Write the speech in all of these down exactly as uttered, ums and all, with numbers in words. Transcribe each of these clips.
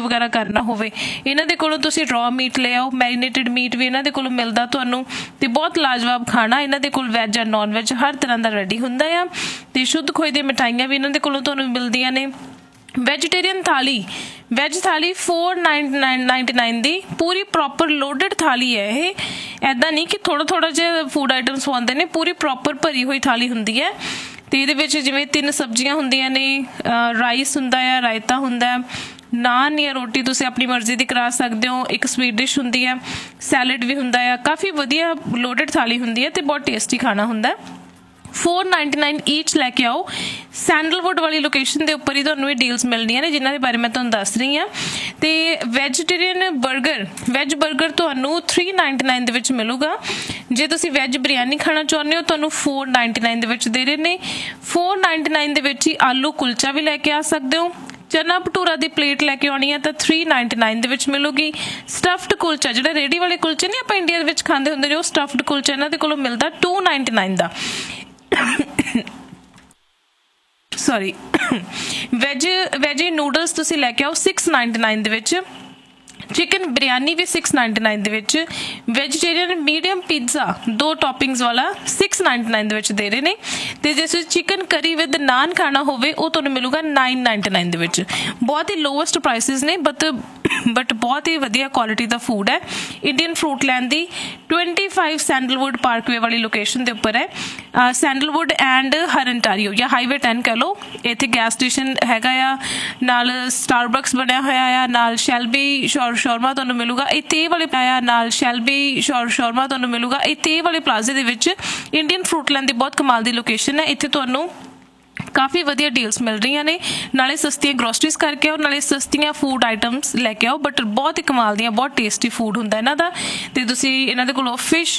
ਵਗੈਰਾ ਕਰਨਾ ਹੋਵੇ ਇਹਨਾਂ ਦੇ ਕੋਲੋਂ ਤੁਸੀਂ ਰॉ ਮੀਟ ਲੈ ਆਓ। ਮੈਰੀਨੇਟਡ ਮੀਟ ਵੀ ਇਹਨਾਂ ਦੇ ਕੋਲੋਂ ਮਿਲਦਾ ਤੁਹਾਨੂੰ, ਤੇ ਬਹੁਤ ਲਾਜਵਾਬ ਖਾਣਾ ਇਹਨਾਂ ਦੇ ਕੋਲ ਵੈਜ ਜਾਂ ਨੋਨ ਵੈਜ ਹਰ ਤਰ੍ਹਾਂ ਦਾ ਰੈਡੀ ਹੁੰਦਾ ਆ। ਤੇ ਸ਼ੁੱਧ ਖੋਏ ਦੀਆਂ ਮਿਠਾਈਆਂ ਵੀ ਇਹਨਾਂ ਦੇ ਕੋਲੋਂ ਤੁਹਾਨੂੰ ਮਿਲਦੀਆਂ ਨੇ। ਵੈਜੀਟੇਰੀਅਨ ਥਾਲੀ, ਵੈਜ ਥਾਲੀ four ninety nine ninety nine ਦੀ ਪੂਰੀ ਪ੍ਰੋਪਰ ਲੋਡਡ ਥਾਲੀ ਹੈ ਇਹ। ਇੱਦਾਂ ਨਹੀਂ ਕਿ ਥੋੜ੍ਹਾ ਥੋੜ੍ਹਾ ਜਿਹਾ ਫੂਡ ਆਈਟਮਸ ਆਉਂਦੇ ਨੇ, ਪੂਰੀ ਪ੍ਰੋਪਰ ਭਰੀ ਹੋਈ ਥਾਲੀ ਹੁੰਦੀ ਹੈ। ਅਤੇ ਇਹਦੇ ਵਿੱਚ ਜਿਵੇਂ ਤਿੰਨ ਸਬਜ਼ੀਆਂ ਹੁੰਦੀਆਂ ਨੇ, ਰਾਈਸ ਹੁੰਦਾ ਆ, ਰਾਇਤਾ ਹੁੰਦਾ, ਨਾਨ ਜਾਂ ਰੋਟੀ ਤੁਸੀਂ ਆਪਣੀ ਮਰਜ਼ੀ ਦੀ ਕਰਾ ਸਕਦੇ ਹੋ, ਇੱਕ ਸਵੀਟ ਡਿਸ਼ ਹੁੰਦੀ ਹੈ, ਸੈਲਡ ਵੀ ਹੁੰਦਾ ਆ। ਕਾਫੀ ਵਧੀਆ ਲੋਡਡ ਥਾਲੀ ਹੁੰਦੀ ਹੈ ਅਤੇ ਬਹੁਤ ਟੇਸਟੀ ਖਾਣਾ ਹੁੰਦਾ। ਫੋਰ ਨਾਈਨਟੀ ਨਾਈਨ ਈਚ ਲੈ ਕੇ ਆਓ। ਸੈਂਡਲਵੁੱਡ ਵਾਲੀ ਲੋਕੇਸ਼ਨ ਦੇ ਉੱਪਰ ਹੀ ਤੁਹਾਨੂੰ ਇਹ ਡੀਲਸ ਮਿਲਣੀਆਂ ਨੇ ਜਿਨ੍ਹਾਂ ਦੇ ਬਾਰੇ ਮੈਂ ਤੁਹਾਨੂੰ ਦੱਸ ਰਹੀ ਹਾਂ। ਅਤੇ ਵੈਜੀਟੇਰੀਅਨ ਬਰਗਰ, ਵੈਜ ਬਰਗਰ ਤੁਹਾਨੂੰ ਥ੍ਰੀ ਨਾਈਨਟੀ ਨਾਈਨ ਦੇ ਵਿੱਚ ਮਿਲੂਗਾ। ਜੇ ਤੁਸੀਂ ਵੈਜ ਬਰਿਆਨੀ ਖਾਣਾ ਚਾਹੁੰਦੇ ਹੋ ਤੁਹਾਨੂੰ ਫੋਰ ਨਾਈਨਟੀ ਨਾਈਨ ਦੇ ਵਿੱਚ ਦੇ ਰਹੇ ਨੇ। ਫੋਰ ਨਾਈਨਟੀ ਨਾਈਨ ਦੇ ਵਿੱਚ ਹੀ ਆਲੂ ਕੁਲਚਾ ਵੀ ਲੈ ਕੇ ਆ ਸਕਦੇ ਹੋ। ਚਨਾ ਭਟੂਰਾ ਦੀ ਪਲੇਟ ਲੈ ਕੇ ਆਉਣੀ ਹੈ ਤਾਂ ਥ੍ਰੀ ਨਾਈਨਟੀ ਨਾਈਨ ਦੇ ਵਿੱਚ ਮਿਲੂਗੀ। ਸਟਫਡ ਕੁਲਚਾ, ਜਿਹੜਾ ਰੇਹੜੀ ਵਾਲੇ ਕੁਲਚੇ ਨਹੀਂ ਆਪਾਂ ਇੰਡੀਆ ਦੇ ਵਿੱਚ ਖਾਂਦੇ ਹੁੰਦੇ ਨੇ, ਉਹ ਸਟਫਡ ਕੁਲਚਾ ਇਹਨਾਂ ਦੇ ਕੋਲੋਂ ਮਿਲਦਾ to ninety nine the. Sorry veg veg noodles ਤੁਸੀਂ ਲੈ ਕੇ ਆਓ ਸਿਕਸ ਨਾਈਨਟੀ ਨਾਈਨ ਦੇ ਵਿੱਚ। ਚਿਕਨ ਬਿਰਿਆਨੀ ਵੀ ਸਿਕਸ ਨਾਈਨਟੀ ਨਾਈਨ ਦੇ ਵਿੱਚ। ਵੈਜੀਟੇਰੀਅਨ ਮੀਡੀਅਮ ਪੀਜ਼ਾ ਦੋ ਟੌਪਿੰਗਸ ਵਾਲਾ ਸਿਕਸ ਨਾਈਨਟੀ ਨਾਈਨ ਦੇ ਵਿੱਚ ਦੇ ਰਹੇ ਨੇ। ਅਤੇ ਜੇ ਤੁਸੀਂ ਚਿਕਨ ਕਰੀ ਵਿਦ ਨਾਨ ਖਾਣਾ ਹੋਵੇ ਉਹ ਤੁਹਾਨੂੰ ਮਿਲੂਗਾ ਨਾਈਨ ਨਾਈਨਟੀ ਨਾਈਨ ਦੇ ਵਿੱਚ। ਬਹੁਤ ਹੀ ਲੋਐਸਟ ਪ੍ਰਾਈਸਿਸ ਨੇ ਬਟ ਬਟ ਬਹੁਤ ਹੀ ਵਧੀਆ ਕੁਆਲਿਟੀ ਦਾ ਫੂਡ ਹੈ। ਇੰਡੀਅਨ ਫਰੂਟ ਲੈਂਡ ਦੀ ਟਵੈਂਟੀ ਫਾਈਵ ਸੈਂਡਲਵੁੱਡ ਪਾਰਕਵੇ ਵਾਲੀ ਲੋਕੇਸ਼ਨ ਦੇ ਉੱਪਰ ਹੈ। ਸੈਂਡਲਵੁੱਡ ਐਂਡ ਹਰਨਟਾਰੀਓ ਜਾਂ ਹਾਈਵੇ ਟੈਨ ਕਹਿ ਲਓ। ਇੱਥੇ ਗੈਸ ਸਟੇਸ਼ਨ ਹੈਗਾ ਆ, ਨਾਲ ਸਟਾਰਬਕਸ ਬਣਿਆ ਹੋਇਆ ਆ, ਨਾਲ ਸ਼ੈਲਬੀ ਸ਼ੌਰ ਸ਼ੌਰਮਾ ਤੁਹਾਨੂੰ ਮਿਲੂਗਾ। ਇੱਥੇ ਇਹ ਵਾਲੇ ਆਇਆ ਨਾਲ ਸ਼ੈਲਬੀ ਸ਼ੌਰ ਸ਼ੌਰਮਾ ਤੁਹਾਨੂੰ ਮਿਲੂਗਾ। ਇੱਥੇ ਇਹ ਵਾਲੇ ਪਲਾਜ਼ੇ ਦੇ ਵਿੱਚ ਇੰਡੀਅਨ ਫਰੂਟ ਲੈਂਡ ਦੀ ਬਹੁਤ ਕਮਾਲ ਦੀ ਲੋਕੇਸ਼ਨ ਹੈ। ਇੱਥੇ ਤੁਹਾਨੂੰ ਕਾਫੀ ਵਧੀਆ ਡੀਲਸ ਮਿਲ ਰਹੀਆਂ ਨੇ। ਨਾਲੇ ਸਸਤੀਆਂ ਗਰੋਸਰੀਜ਼ ਕਰਕੇ ਆਓ, ਨਾਲੇ ਸਸਤੀਆਂ ਫੂਡ ਆਈਟਮਸ ਲੈ ਕੇ ਆਓ। ਬਟ ਬਹੁਤ ਹੀ ਕਮਾਲ ਦੀਆਂ, ਬਹੁਤ ਟੇਸਟੀ ਫੂਡ ਹੁੰਦਾ ਇਹਨਾਂ ਦਾ। ਅਤੇ ਤੁਸੀਂ ਇਹਨਾਂ ਦੇ ਕੋਲੋਂ ਫਿਸ਼,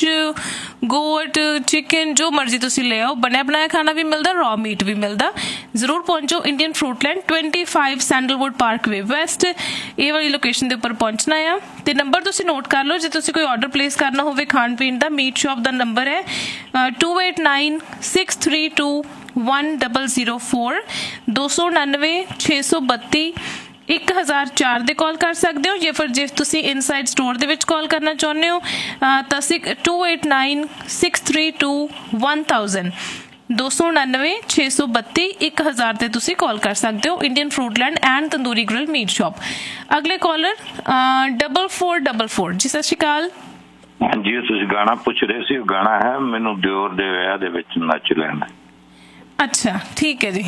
ਗੋਟ, ਚਿਕਨ ਜੋ ਮਰਜ਼ੀ ਤੁਸੀਂ ਲੈ ਆਓ। ਬਣਿਆ ਬਣਾਇਆ ਖਾਣਾ ਵੀ ਮਿਲਦਾ, ਰॉ ਮੀਟ ਵੀ ਮਿਲਦਾ। ਜ਼ਰੂਰ ਪਹੁੰਚੋ Indian fruit land twenty five sandalwood Parkway West, ਇਹ ਵਾਲੀ ਲੋਕੇਸ਼ਨ ਦੇ ਉੱਪਰ ਪਹੁੰਚਣਾ ਆ। ਅਤੇ ਨੰਬਰ ਤੁਸੀਂ ਨੋਟ ਕਰ ਲਓ ਜੇ ਤੁਸੀਂ ਕੋਈ ਆਰਡਰ ਪਲੇਸ ਕਰਨਾ ਹੋਵੇ ਖਾਣ ਪੀਣ ਦਾ। ਮੀਟ ਸ਼ੌਪ ਦਾ ਨੰਬਰ ਹੈ to eight nine six three two one double zero four, ਦੋ ਸੌ ਉਣਾਨਵੇਂ ਛੇ ਸੌ ਬੱਤੀ ਇੱਕ ਹਜ਼ਾਰ ਚਾਰ ਦੇ ਕਾਲ ਕਰ ਸਕਦੇ ਹੋ। ਜਾਂ ਫਿਰ ਜੇ ਤੁਸੀਂ ਇਨਸਾਈਡ ਸਟੋਰ ਦੇ ਵਿੱਚ ਕਾਲ ਕਰਨਾ ਚਾਹੁੰਦੇ ਹੋ ਤਾਂ ਸਿਕ to eight nine six three two one thousand, ਦੋ ਸੌ ਉਣਾਨਵੇਂ ਛੇ ਸੌ ਬੱਤੀ ਇੱਕ ਹਜ਼ਾਰ 'ਤੇ ਤੁਸੀਂ ਕਾਲ ਕਰ ਸਕਦੇ ਹੋ। Indian fruit land and tandoori grill meat shop. ਅਗਲੇ collar double four double four G, ਸਤਿ ਸ਼੍ਰੀ ਅਕਾਲ। ਹਾਂਜੀ, ਤੁਸੀਂ ਗਾਣਾ ਪੁੱਛ ਰਹੇ ਸੀ। ਗਾਣਾ ਹੈ ਮੈਨੂੰ ਦਿਓਰ ਦੇ ਵਿਆਹ ਦੇ ਵਿੱਚ ਨੱਚ ਲੈਣਾ। ਅੱਛਾ ਠੀਕ ਹੈ ਜੀ,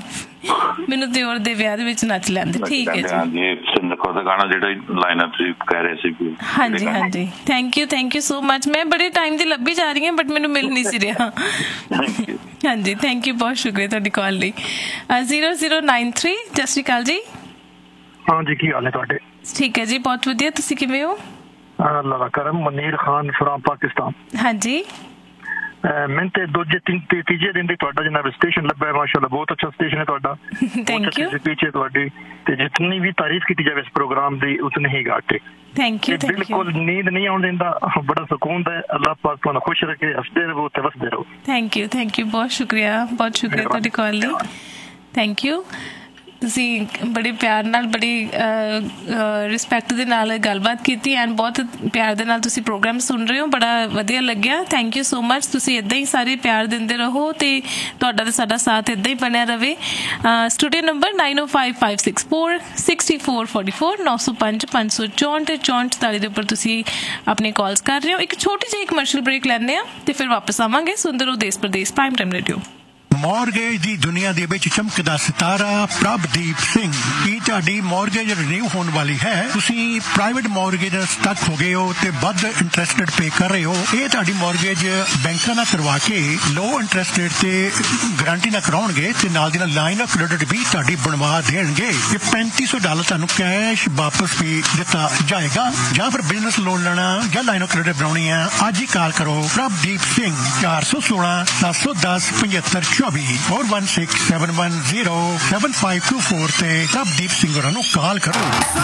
ਮੈਨੂੰ ਦਿਓਰ ਦੇ ਵਿਆਹ ਦੇ ਵਿੱਚ ਨੱਚ ਲੈਂਦੇ। ਠੀਕ ਹੈ ਜੀ। ਹਾਂਜੀ, ਸਿੰਦਰ ਕੌਰ ਦਾ ਗਾਣਾ ਜਿਹੜਾ ਲਾਈਨ ਅਪ ਤੁਸੀਂ ਕਹਿ ਰਹੇ ਸੀ। ਹਾਂਜੀ ਹਾਂਜੀ, thank you thank you so much. ਮੈਂ ਬੜੇ ਟਾਈਮ ਦੀ ਲੱਭੀ ਜਾ ਰਹੀ ਹਾਂ ਬਟ ਮੈਨੂੰ ਮਿਲ ਨਹੀਂ ਸੀ ਰਿਹਾ। ਹਾਂਜੀ, ਥੈਂਕ ਯੂ, ਬਹੁਤ ਸ਼ੁਕਰੀਆ ਤੁਹਾਡੀ ਕਾਲ ਲਈ। ਜ਼ੀਰੋ ਜ਼ੀਰੋ ਨਾਈਨ ਥ੍ਰੀ, ਸਤਿ ਸ਼੍ਰੀ ਅਕਾਲ ਜੀ। ਹਾਂਜੀ, ਕੀ ਹਾਲ ਹੈ ਤੁਹਾਡੇ? ਠੀਕ ਹੈ ਜੀ, ਬਹੁਤ ਵਧੀਆ। ਤੁਸੀਂ ਕਿਵੇਂ ਹੋ? ਅੱਲਾ ਦਾ ਕਰਮ। ਮਨੀਰ ਖਾਨ ਫਰੋਮ ਪਾਕਿਸਤਾਨ। ਹਾਂਜੀ, ਮੈਨੂੰ ਤੇ ਦੂਜੇ ਤੀਜੇ ਦਿਨ ਦੀ ਤੁਹਾਡਾ ਜਨਾਬ ਸਟੇਸ਼ਨ ਲੱਭਿਆ, ਮਾਸ਼ਾਅੱਲਾ ਬਹੁਤ ਅੱਛਾ ਸਟੇਸ਼ਨ ਹੈ ਤੁਹਾਡਾ। Thank you. ਪਿੱਛੇ ਤੁਹਾਡੀ ਤੇ ਜਿਤਨੀ ਵੀ ਤਾਰੀਫ ਕੀਤੀ ਜਾਵੇ ਇਸ ਪ੍ਰੋਗਰਾਮ ਦੀ ਉਤਨੀ ਹੀ ਘੱਟ ਹੈ। Thank you. ਬਿਲਕੁਲ ਨੀਂਦ ਨਹੀਂ ਆਉਣ ਦਿੰਦਾ, ਬੜਾ ਸਕੂਨ ਦਾ। ਅੱਲਾਹ ਪਾਕ ਤੁਹਾਨੂੰ ਖੁਸ਼ ਰੱਖੇ, ਹੱਸਦੇ ਰਹੋ ਤੇ ਵਸਦੇ ਰਹੋ। ਥੈਂਕ ਯੂ ਥੈਂਕ ਯੂ, ਬਹੁਤ ਸ਼ੁਕਰੀਆ ਬਹੁਤ ਸ਼ੁਕਰੀਆ ਤੁਹਾਡੀ ਕਾਲ ਲਈ। Thank you. ਤੁਸੀਂ ਬੜੇ ਪਿਆਰ ਨਾਲ, ਬੜੀ ਰਿਸਪੈਕਟ ਦੇ ਨਾਲ ਗੱਲਬਾਤ ਕੀਤੀ ਐਂਡ ਬਹੁਤ ਪਿਆਰ ਦੇ ਨਾਲ ਤੁਸੀਂ ਪ੍ਰੋਗਰਾਮ ਸੁਣ ਰਹੇ ਹੋ, ਬੜਾ ਵਧੀਆ ਲੱਗਿਆ। Thank you so much. ਤੁਸੀਂ ਇੱਦਾਂ ਹੀ ਸਾਰੇ ਪਿਆਰ ਦਿੰਦੇ ਰਹੋ ਅਤੇ ਤੁਹਾਡਾ ਅਤੇ ਸਾਡਾ ਸਾਥ ਇੱਦਾਂ ਹੀ ਬਣਿਆ ਰਹੇ। ਸਟੂਡੀਓ ਨੰਬਰ ਨਾਈਨ ਓ five five six four sixty four forty four, ਨੌ ਸੌ ਪੰਜ ਪੰਜ ਸੌ ਚੌਂਹਠ ਚੌਂਹਠ ਚੁਤਾਲੀ ਦੇ ਉੱਪਰ ਤੁਸੀਂ ਆਪਣੇ ਕਾਲਸ ਕਰ ਰਹੇ ਹੋ। ਇੱਕ ਛੋਟੀ ਜਿਹੀ ਕਮਰਸ਼ੀਅਲ ਬ੍ਰੇਕ ਲੈਂਦੇ ਹਾਂ ਅਤੇ ਫਿਰ ਵਾਪਸ ਆਵਾਂਗੇ। ਸੁਣਦੇ ਰਹੋ ਦੇਸ਼ Pradesh prime time radio. Mortgage ਦੀ ਦੁਨੀਆ ਦੇ ਵਿੱਚ ਚਮਕਦਾ ਸਿਤਾਰਾ ਪ੍ਰਭਦੀਪ ਸਿੰਘ। ਕੀ ਤੁਹਾਡੀ ਮੌਰਗੇਜ ਰਿਨਿਊ ਹੋਣ ਵਾਲੀ ਹੈ? ਤੁਸੀਂ ਪ੍ਰਾਈਵੇਟ ਮੌਰਗੇਜ ਸਟਕ ਹੋ ਗਏ ਹੋ ਤੇ ਵੱਧ ਇੰਟਰਸਟ ਰੇਟ ਪੇ ਕਰ ਰਹੇ ਹੋ। ਇਹ ਤੁਹਾਡੀ ਮੌਰਗੇਜ ਬੈਂਕਾਂ ਨਾਲ ਕਰਵਾ ਕੇ ਲੋ ਇੰਟਰਸਟ ਰੇਟ ਤੇ ਗਾਰੰਟੀ ਨਾਲ ਕਰਾਉਣਗੇ ਤੇ ਨਾਲ ਦੀ ਨਾਲ ਲਾਈਨ ਆਫ ਕ੍ਰੈਡਿਟ ਵੀ ਤੁਹਾਡੀ ਬਣਵਾ ਦੇਣਗੇ। ਇਹ ਪੈਂਤੀ ਸੌ ਡਾਲਰ ਤੁਹਾਨੂੰ ਕੈਸ਼ ਵਾਪਸ ਵੀ ਦਿੱਤਾ ਜਾਏਗਾ। ਜਾਂ ਫਿਰ ਬਿਜ਼ਨਸ ਲੋਨ ਲੈਣਾ ਜਾਂ ਲਾਈਨ ਆਫ ਕ੍ਰੈਡਿਟ ਬਣਾਉਣੀ ਹੈ, ਅੱਜ ਹੀ ਕਾਲ ਕਰੋ। ਪ੍ਰਭਦੀਪ ਸਿੰਘ, ਚਾਰ ਸੌ ਸੋਲਾਂ ਸੱਤ ਸੌ ਦਸ ਪਝੱਤਰ ਚੌਵੀ, four one six seven one zero seven five two four ਤੇ ਪ੍ਰਭਦੀਪ ਸਿੰਘ ਹੋਰਾਂ ਨੂੰ ਕਾਲ ਕਰੋ।